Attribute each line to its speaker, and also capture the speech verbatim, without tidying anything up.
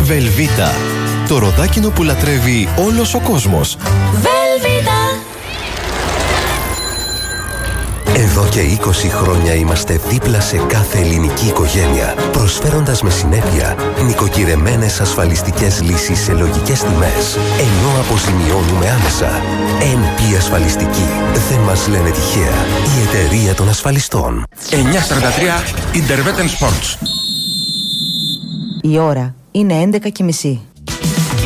Speaker 1: Βελβίτα. Το ροδάκινο που λατρεύει όλος ο κόσμος.
Speaker 2: Βελβίτα.
Speaker 3: Εδώ και είκοσι χρόνια είμαστε δίπλα σε κάθε ελληνική οικογένεια, προσφέροντας με συνέπεια νοικοκυρεμένες ασφαλιστικές λύσεις σε λογικές τιμές, ενώ αποζημιώνουμε άμεσα. εν πι Ασφαλιστική. Δεν μας λένε τυχαία. Η εταιρεία των ασφαλιστών.
Speaker 4: εννιακόσια σαράντα τρία Interveten Sports.
Speaker 5: Η ώρα είναι έντεκα και μισή.